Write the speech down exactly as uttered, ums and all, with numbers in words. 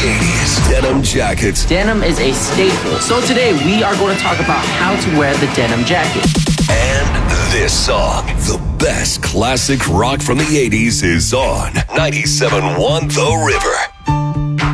eighties. Denim jackets. Denim is a staple. So today we are going to talk about how to wear the denim jacket. And this song. The best classic rock from the eighties is on ninety-seven point one The River.